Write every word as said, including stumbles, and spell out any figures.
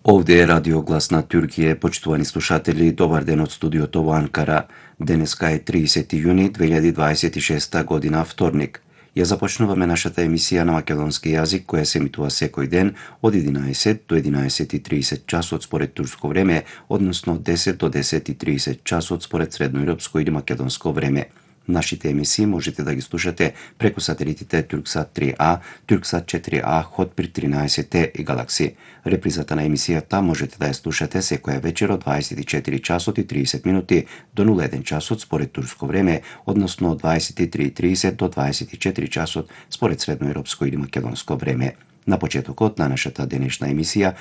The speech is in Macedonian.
Ovdje je Radio Glasna Türkije, počituvani slušatelji, dobar den od studiото во Анкара. Денеска е тридесети јуни две илјади дваесет и шеста година, вторник. Ја започнуваме нашата емисија на македонски јазик, која се емитува секој ден од единаесет до единаесет и тридесет часот според турско време, односно од десет до десет и тридесет часот според средноевропско или македонско време. Нашите емисии можете да ги слушате преку сателитите Турксат три А, Турксат четири А, Хот при тринаесет Е и Галакси. Репризата на емисијата можете да ја слушате секоја вечер од дваесет и четири часот и тридесет минути до нула еден часот според турско време, односно од дваесет и три и тридесет до дваесет и четири часот според средноевропско или македонско време. На почетокот на нашата денешна емисија